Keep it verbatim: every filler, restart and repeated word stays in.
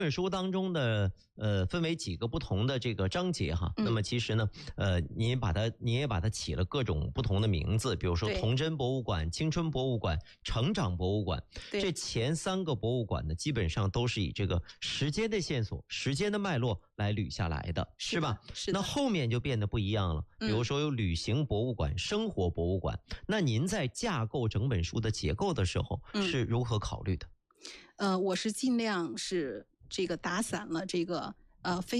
本书当中的呃分为几个不同的这个章节哈，嗯、那么其实呢，呃，您把它您也把它起了各种不同的名字，比如说童真博物馆、青春博物馆、成长博物馆。这前三个博物馆呢，基本上都是以这个时间的线索、时间的脉络来捋下来的，是吧？ 是的。 那后面就变得不一样了，比如说有旅行博物馆、嗯、生活博物馆。那您在架构整本书的结构的时候是如何考虑的？ 嗯、呃，我是尽量是这个打散了这个呃非